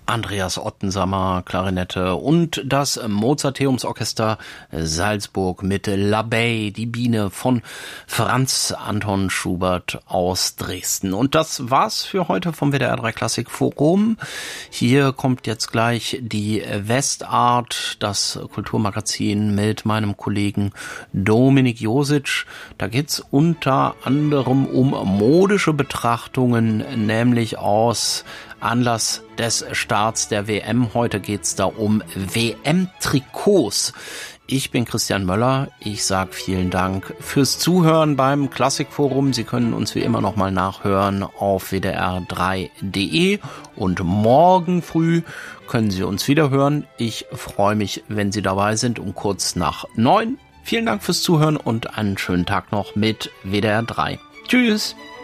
Andreas Ottensammer, Klarinette und das Mozarteumsorchester Salzburg mit L'Abeille, die Biene von Franz Anton Schubert aus Dresden. Und das war's für heute vom WDR 3 Klassik Forum. Hier kommt jetzt gleich die Westart, das Kulturmagazin mit meinem Kollegen Dominik Josic. Da geht's unter anderem um modische Betrachtungen, nämlich aus Anlass des Starts der WM. Heute geht's da um WM-Trikots. Ich bin Christian Möller. Ich sage vielen Dank fürs Zuhören beim Klassikforum. Sie können uns wie immer nochmal nachhören auf wdr3.de und morgen früh können Sie uns wieder hören. Ich freue mich, wenn Sie dabei sind um kurz nach 9. Vielen Dank fürs Zuhören und einen schönen Tag noch mit WDR 3. Tschüss!